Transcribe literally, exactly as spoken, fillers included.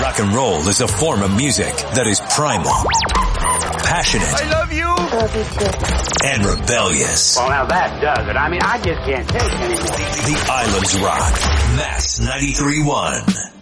Rock and roll is a form of music that is primal, passionate. I love you. Love you too. And rebellious. Well, now that does it. I mean, I just can't take it anymore. The Islands Rock. Mass ninety-three point one.